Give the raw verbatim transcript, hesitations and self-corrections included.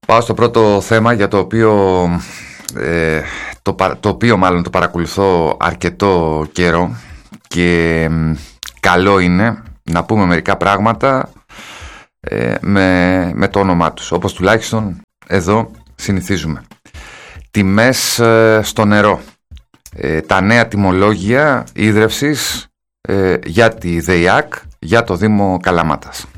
Πάω στο πρώτο θέμα, για το οποίο, ε, το, το οποίο μάλλον το παρακολουθώ αρκετό καιρό και ε, καλό είναι να πούμε μερικά πράγματα ε, με, με το όνομά τους, όπως τουλάχιστον εδώ συνηθίζουμε. Τιμές ε, στο νερό, ε, τα νέα τιμολόγια ίδρευσης ε, για τη ΔΕΙΑΚ, για το Δήμο Καλαμάτας.